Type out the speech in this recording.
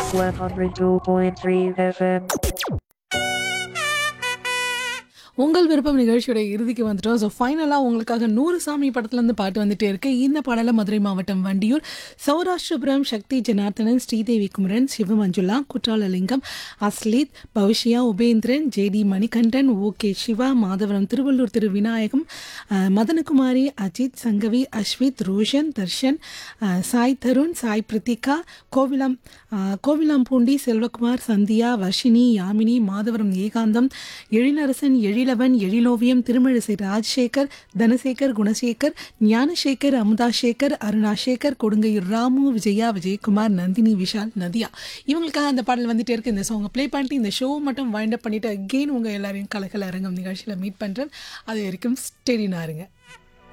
102.3 FM. உங்கள் விருப்பம் நிகழ்ச்சியோட இறுதிக்கு வந்துட்டோம். ஸோ ஃபைனலாக உங்களுக்காக 100 சாமி படத்துலேருந்து பாட்டு வந்துட்டே இருக்கு. இந்த பாடலை மதுரை மாவட்டம் வண்டியூர் சௌராஷ்டிரபுரம் சக்தி ஜனார்த்தனன், ஸ்ரீதேவி குமரன், சிவமஞ்சுளா, குற்றாலலிங்கம், அஸ்லீத், பவிஷியா, உபேந்திரன், ஜேடி மணிகண்டன், ஓகே சிவா, மாதவரம் திருவள்ளூர் திரு விநாயகம், மதனகுமாரி, அஜித், சங்கவி, அஸ்வித், ரோஷன், தர்ஷன், சாய் தருண், சாய் பிரித்திகா, கோவிலாம்பூண்டி செல்வகுமார், சந்தியா, வர்ஷினி, யாமினி, மாதவரம் ஏகாந்தம், எழிலரசன், எழிலவன், எழிலோவியம், திருமிழிசை ராஜசேகர், தனசேகர், குணசேகர், ஞானசேகர், அமுதாசேகர், அருணாசேகர், கொடுங்கையூர் ராமு, விஜயா, விஜயகுமார், நந்தினி, விஷால், நதியா, இவங்களுக்காக அந்த பாடல் வந்துட்டே இருக்கு. இந்த சாங்கை ப்ளே பண்ணிட்டு இந்த ஷோ மட்டும் வைண்ட் அப் பண்ணிட்டு அகெயின் உங்கள் எல்லாரையும் கலக்கல அரங்கம் நிகழ்ச்சியில் மீட் பண்ணுறேன். அது வரைக்கும் ஸ்டெடினா இருங்க.